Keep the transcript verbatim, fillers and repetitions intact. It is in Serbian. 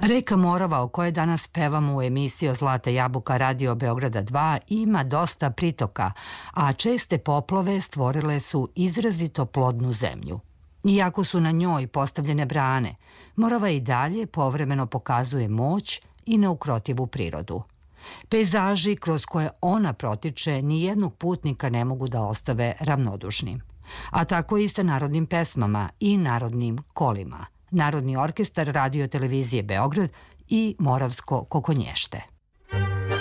Reka Morava, o kojoj danas pevamo u emisiji o Zlata jabuka Radio Beograda dva, ima dosta pritoka, a česte poplove stvorile su izrazito plodnu zemlju. Iako su na njoj postavljene brane, Morava i dalje povremeno pokazuje moć i neukrotivu prirodu. Pejzaži kroz koje ona protiče nijednog putnika ne mogu da ostave ravnodušnim. A tako i sa narodnim pesmama i narodnim kolima. Narodni orkestar Radio televizije Beograd i Moravsko kokonješte.